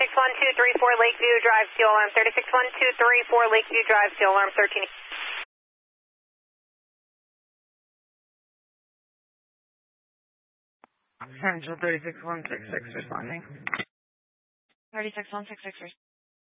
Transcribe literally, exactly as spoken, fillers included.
thirty-six one two three four Lakeview Drive, steel alarm. thirty-six one two three four Lakeview Drive, steel alarm thirteen. Central thirty-six one six six responding. thirty-six one six six.